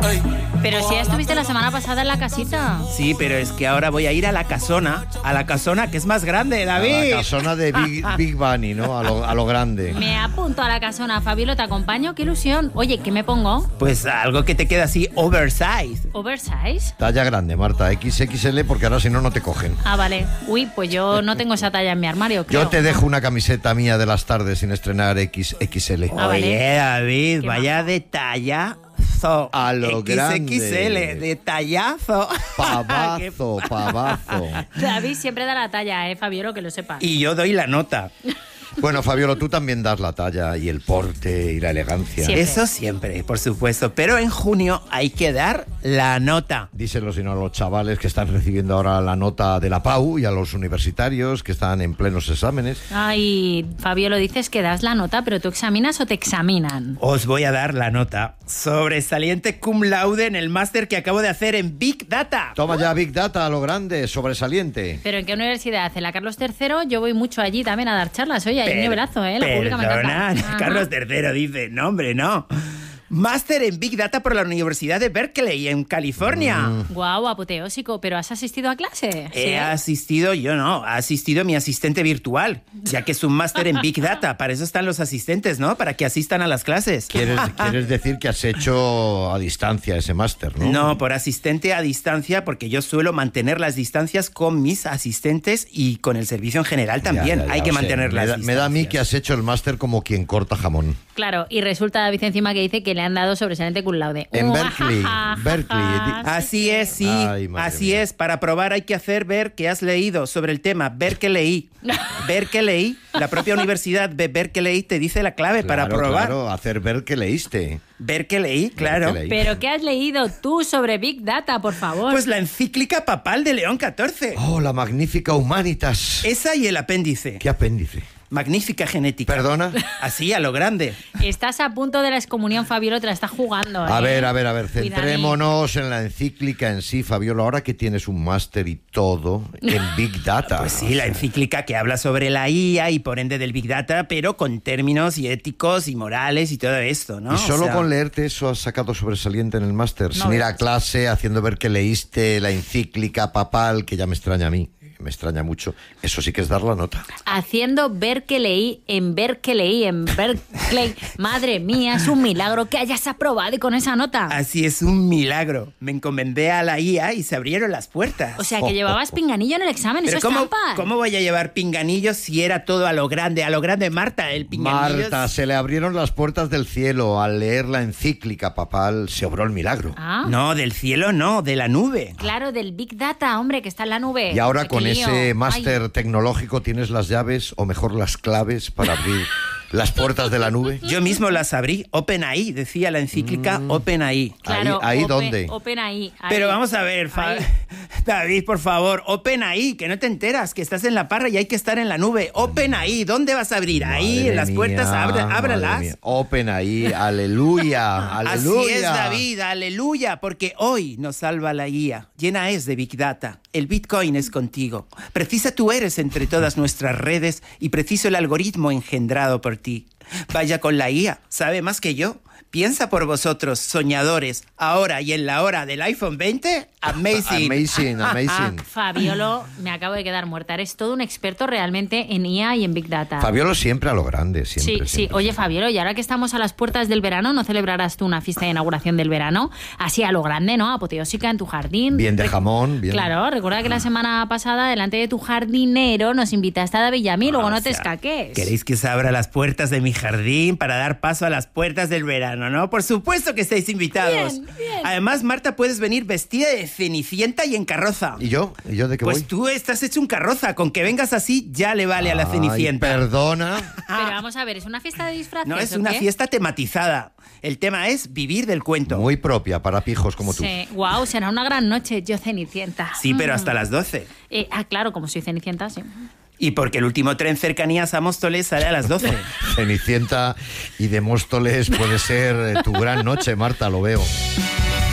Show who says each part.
Speaker 1: Pero si ya estuviste la semana pasada en la casita.
Speaker 2: Sí, pero es que ahora voy a ir a la casona que es más grande, David.
Speaker 3: A la casona de Big Bunny, ¿no? A lo grande.
Speaker 1: Me apunto a la casona, Fabiola, te acompaño, qué ilusión. Oye, ¿qué me pongo?
Speaker 2: Pues algo que te queda así oversize.
Speaker 1: ¿Oversize?
Speaker 3: Talla grande, Marta, XXL, porque ahora si no, no te cogen.
Speaker 1: Ah, vale. Uy, pues yo no tengo esa talla en mi armario, creo.
Speaker 3: Yo te dejo una camiseta mía de las tardes sin estrenar XXL.
Speaker 1: Ah, vale.
Speaker 2: Oye, David,
Speaker 1: Qué
Speaker 2: vaya
Speaker 1: majo.
Speaker 2: detallazo.
Speaker 3: A lo grande.
Speaker 2: XXL, detallazo.
Speaker 3: Pavazo, pavazo.
Speaker 1: David siempre da la talla, Fabiola, que lo sepas.
Speaker 2: Y yo doy la nota.
Speaker 3: Bueno, Fabiola, tú también das la talla y el porte y la elegancia.
Speaker 1: Siempre.
Speaker 2: Eso siempre, por supuesto. Pero en junio hay que dar la nota.
Speaker 3: Díselo sino a los chavales que están recibiendo ahora la nota de la PAU y a los universitarios que están en plenos exámenes.
Speaker 1: Ay, Fabiola, dices que das la nota, pero ¿tú examinas o te examinan?
Speaker 2: Os voy a dar la nota. Sobresaliente cum laude en el máster que acabo de hacer en Big Data.
Speaker 3: Toma ya Big Data a lo grande, sobresaliente.
Speaker 1: ¿Pero en qué universidad? ¿En la Carlos III? Yo voy mucho allí también a dar charlas. Oye, hay un nivelazo, La pública me
Speaker 2: Perdona,
Speaker 1: encanta.
Speaker 2: Carlos III dice, no, hombre, no. Máster en Big Data por la Universidad de Berkeley, en California.
Speaker 1: Guau, apoteósico. ¿Pero has asistido a clase?
Speaker 2: He asistido, yo no, ha asistido mi asistente virtual, ya que es un máster en Big Data. Para eso están los asistentes, ¿no? Para que asistan a las clases.
Speaker 3: ¿Quieres decir que has hecho a distancia ese máster, no?
Speaker 2: No, por asistente a distancia, porque yo suelo mantener las distancias con mis asistentes y con el servicio en general también.
Speaker 3: Ya,
Speaker 2: Hay que
Speaker 3: o sea,
Speaker 2: mantener las distancias.
Speaker 3: me da a mí que has hecho el máster como quien corta jamón.
Speaker 1: Claro, y resulta David encima que dice que le han dado sobresaliente cum laude.
Speaker 3: En Berkeley.
Speaker 2: Así es, sí.
Speaker 3: Ay, madre
Speaker 2: Así
Speaker 3: mía.
Speaker 2: es. Para probar hay que hacer ver que has leído sobre el tema. Ver que leí. Ver que leí. La propia universidad de Berkeley te dice la clave para probar.
Speaker 3: Claro, hacer ver que leíste.
Speaker 2: Ver que leí, claro.
Speaker 3: que leí.
Speaker 1: ¿Pero qué has leído tú sobre Big Data, por favor?
Speaker 2: Pues la encíclica papal de León XIV.
Speaker 3: Oh, la Magnífica Humanitas.
Speaker 2: Esa y el apéndice.
Speaker 3: ¿Qué apéndice?
Speaker 2: Magnífica genética.
Speaker 3: ¿Perdona?
Speaker 2: Así, a lo grande.
Speaker 1: Estás a punto de la excomunión, Fabiola, te la estás jugando.
Speaker 3: A ver,
Speaker 1: Cuidadín.
Speaker 3: centrémonos en la encíclica en sí, Fabiola. Ahora que tienes un máster y todo en Big Data.
Speaker 2: Pues sí, la encíclica que habla sobre la IA y por ende del Big Data, pero con términos y éticos y morales y todo esto, ¿no?
Speaker 3: Y solo
Speaker 2: O sea,
Speaker 3: con leerte eso has sacado sobresaliente en el máster,
Speaker 1: No
Speaker 3: sin ir a
Speaker 1: veas.
Speaker 3: clase, haciendo ver que leíste la encíclica papal, que ya me extraña a mí, me extraña mucho. Eso sí que es dar la nota.
Speaker 1: Haciendo ver que leí en Berkeley. Madre mía, es un milagro que hayas aprobado y con esa nota.
Speaker 2: Así es un milagro. Me encomendé a la IA y se abrieron las puertas.
Speaker 1: O sea, que llevabas pinganillo en el examen,
Speaker 2: Pero
Speaker 1: eso es trampa.
Speaker 2: ¿cómo voy a llevar pinganillos si era todo a lo grande? A lo grande, Marta, el pinganillo...
Speaker 3: Marta, se le abrieron las puertas del cielo. Al leer la encíclica papal se obró el milagro.
Speaker 1: Ah,
Speaker 2: No, del cielo no, de la nube.
Speaker 1: claro, del Big Data, hombre, que está en la nube.
Speaker 3: Y ahora
Speaker 1: Qué
Speaker 3: con
Speaker 1: lío.
Speaker 3: ese máster
Speaker 1: Ay.
Speaker 3: tecnológico tienes las llaves, o mejor las claves, para abrir las puertas de la nube.
Speaker 2: Yo mismo las abrí. OpenAI, decía la encíclica OpenAI.
Speaker 1: Claro,
Speaker 3: Ahí
Speaker 1: open,
Speaker 3: ¿dónde?
Speaker 1: Open ahí.
Speaker 2: Pero vamos a ver,
Speaker 1: Ahí.
Speaker 2: David, por favor, OpenAI, que no te enteras, que estás en la parra y hay que estar en la nube. OpenAI, ¿dónde vas a abrir? Ahí,
Speaker 3: Madre
Speaker 2: en las puertas,
Speaker 3: mía,
Speaker 2: ábralas.
Speaker 3: madre mía. Open ahí, aleluya, aleluya.
Speaker 2: Así es, David, aleluya, porque hoy nos salva la guía. Llena es de Big Data. El Bitcoin es contigo. Precisa tú eres entre todas nuestras redes y preciso el algoritmo engendrado por ti. Vaya con la guía, sabe más que yo. Piensa por vosotros, soñadores, ahora y en la hora del iPhone 20. Amazing.
Speaker 3: Amazing.
Speaker 1: Fabiolo, me acabo de quedar muerta. Eres todo un experto realmente en IA y en Big Data.
Speaker 3: Fabiolo siempre a lo grande, siempre.
Speaker 1: Sí.
Speaker 3: siempre.
Speaker 1: Oye, Fabiolo, y ahora que estamos a las puertas del verano, ¿no celebrarás tú una fiesta de inauguración del verano? Así a lo grande, ¿no? Apoteósica en tu jardín.
Speaker 3: Bien de jamón, bien.
Speaker 1: Claro, recuerda que la semana pasada, delante de tu jardinero, nos invitaste a David y a mí, luego no te
Speaker 2: O sea,
Speaker 1: escaques.
Speaker 2: ¿Queréis que se abra las puertas de mi jardín para dar paso a las puertas del verano, no? Por supuesto que estáis invitados.
Speaker 1: Bien, bien.
Speaker 2: Además, Marta, puedes venir vestida de Cenicienta y en carroza.
Speaker 3: ¿Y yo? ¿Y yo de qué
Speaker 2: Pues
Speaker 3: voy?
Speaker 2: tú estás hecho un carroza. Con que vengas así ya le vale a la
Speaker 3: Ay,
Speaker 2: Cenicienta.
Speaker 3: perdona.
Speaker 1: Pero vamos a ver, ¿es una fiesta de disfraces?
Speaker 2: No, es
Speaker 1: o
Speaker 2: una
Speaker 1: qué?
Speaker 2: fiesta tematizada. El tema es vivir del cuento.
Speaker 3: Muy propia para pijos como tú.
Speaker 1: Sí, wow, será una gran noche, yo Cenicienta.
Speaker 2: Sí, pero hasta las 12.
Speaker 1: Claro, como soy Cenicienta, sí.
Speaker 2: Y porque el último tren cercanías a Móstoles sale a las 12.
Speaker 3: Cenicienta y de Móstoles puede ser tu gran noche, Marta, lo veo.